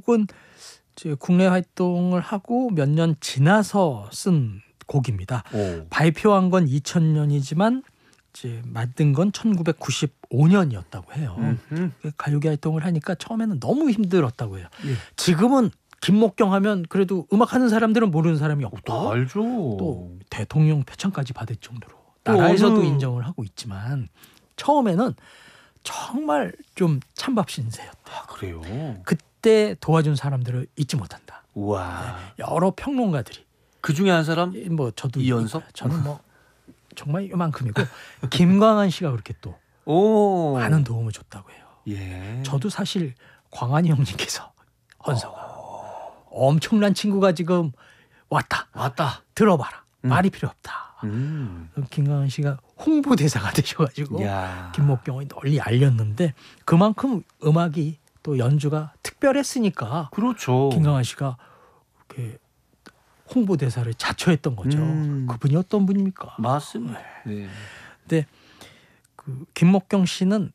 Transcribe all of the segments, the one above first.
곡은 이제 국내 활동을 하고 몇 년 지나서 쓴 곡입니다. 발표한 건 2000년이지만 이제 만든 건 1995년이었다고 해요. 가요계 활동을 하니까 처음에는 너무 힘들었다고 해요. 예. 지금은 김목경 하면 그래도 음악하는 사람들은 모르는 사람이 없고 알죠. 또 대통령 표창까지 받을 정도로 나라에서도 인정을 하고 있지만 처음에는 정말 좀 찬밥 신세였다. 아, 그래요? 그때 도와준 사람들을 잊지 못한다. 우와. 여러 평론가들이 그 중에 한 사람? 뭐 저도 이연석? 저는 뭐 정말 이만큼이고 김광한 씨가 그렇게 또 많은 도움을 줬다고 해요. 예. 저도 사실 광한이 형님께서 헌서가 엄청난 친구가 지금 왔다. 들어봐라. 말이 필요 없다. 김광한 씨가 홍보대사가 되셔가지고 김목경이 널리 알렸는데 그만큼 음악이 또 연주가 특별했으니까 그렇죠. 김광한 씨가 이렇게 홍보대사를 자처했던 거죠. 그분이 어떤 분입니까? 맞습니다. 네. 근데 그 김목경 씨는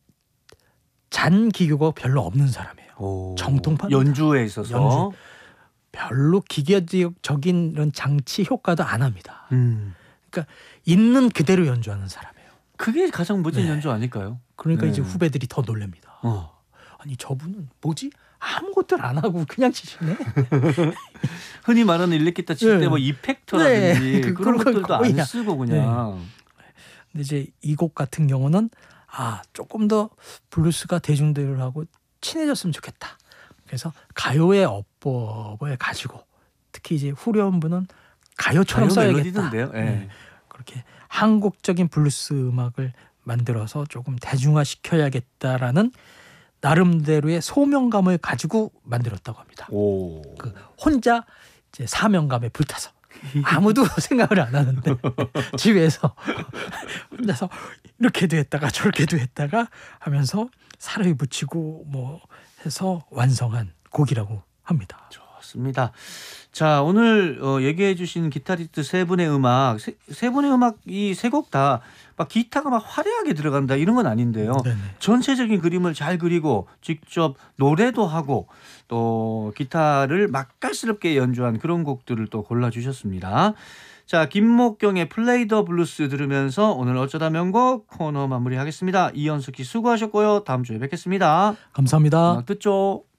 잔기교가 별로 없는 사람이에요. 정통파 연주에 있어서 별로 기계적인 이런 장치 효과도 안 합니다. 그러니까 있는 그대로 연주하는 사람이에요. 그게 가장 멋진 연주 아닐까요? 그러니까 이제 후배들이 더 놀랍니다. 아니 저분은 뭐지? 아무것도 안 하고 그냥 치시네. 흔히 말하는 일렉기타 칠 때 뭐 이펙터라든지 그런 것들도 안 쓰고 그냥. 근데 이제 이 곡 같은 경우는 조금 더 블루스가 대중들하고 친해졌으면 좋겠다. 그래서 가요의 어법을 가지고 특히 이제 후렴부는 가요처럼 써야겠다. 그렇게 한국적인 블루스 음악을 만들어서 조금 대중화시켜야겠다라는 나름대로의 소명감을 가지고 만들었다고 합니다. 그 혼자 이제 사명감에 불타서 아무도 생각을 안 하는데 집에서 혼자서 이렇게도 했다가 저렇게도 했다가 하면서 살을 붙이고 뭐 해서 완성한 곡이라고 합니다. 좋습니다. 자, 오늘 얘기해 주신 기타리스트 세 분의 음악, 세 분의 음악 이 세 곡 다 막 기타가 막 화려하게 들어간다 이런 건 아닌데요. 전체적인 그림을 잘 그리고 직접 노래도 하고 또 기타를 맛깔스럽게 연주한 그런 곡들을 또 골라주셨습니다. 자, 김목경의 플레이 더 블루스 들으면서 오늘 어쩌다 명곡 코너 마무리하겠습니다. 이연석 씨 수고하셨고요. 다음 주에 뵙겠습니다. 감사합니다. 음악 듣죠.